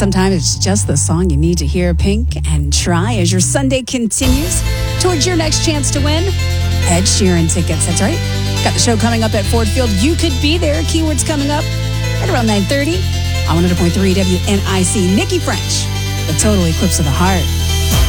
Sometimes it's just the song you need to hear. Pink and Try as your Sunday continues towards your next chance to win Ed Sheeran tickets. That's right. Got the show coming up at Ford Field. You could be there. Keywords coming up at around 9:30 on 100.3 WNIC. Nikki French, The Total Eclipse of the Heart.